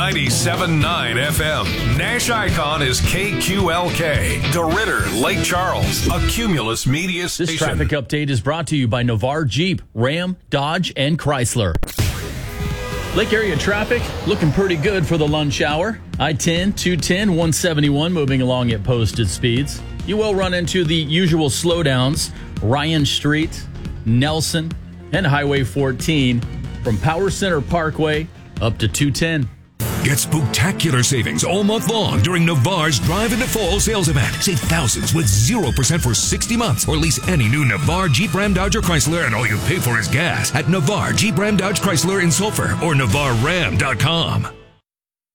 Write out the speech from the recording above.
97.9 FM. Nash Icon is KQLK. DeRidder, Lake Charles, a Cumulus Media station. This traffic update is brought to you by Navarre Jeep, Ram, Dodge, and Chrysler. Lake area traffic looking pretty good for the lunch hour. I-10, 210, 171 moving along at posted speeds. You will run into the usual slowdowns. Ryan Street, Nelson, and Highway 14 from Power Center Parkway up to 210. Get spectacular savings all month long during Navarre's Drive into Fall sales event. Save thousands with 0% for 60 months or lease any new Navarre, Jeep, Ram, Dodge, or Chrysler, and all you pay for is gas at Navarre, Jeep, Ram, Dodge, Chrysler in Sulphur or NavarreRam.com.